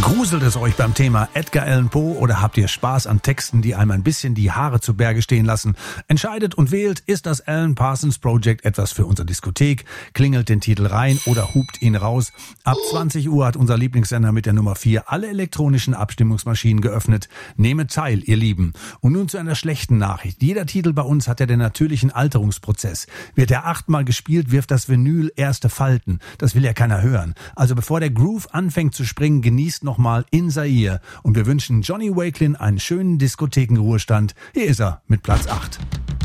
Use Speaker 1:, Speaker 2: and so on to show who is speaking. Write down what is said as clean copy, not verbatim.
Speaker 1: Gruselt es euch beim Thema Edgar Allan Poe oder habt ihr Spaß an Texten, die einem ein bisschen die Haare zu Berge stehen lassen? Entscheidet und wählt, ist das Alan Parsons Project etwas für unsere Diskothek? Klingelt den Titel rein oder hupt ihn raus? Ab 20 Uhr hat unser Lieblingssender mit der Nummer 4 alle elektronischen Abstimmungsmaschinen geöffnet. Nehmet teil, ihr Lieben. Und nun zu einer schlechten Nachricht. Jeder Titel bei uns hat ja den natürlichen Alterungsprozess. Wird er 8-mal gespielt, wirft das Vinyl erste Falten. Das will ja keiner hören. Also bevor der Groove anfängt zu springen, genießt nochmal In Zaire. Und wir wünschen Johnny Wakelin einen schönen Diskothekenruhestand. Hier ist er mit Platz 8.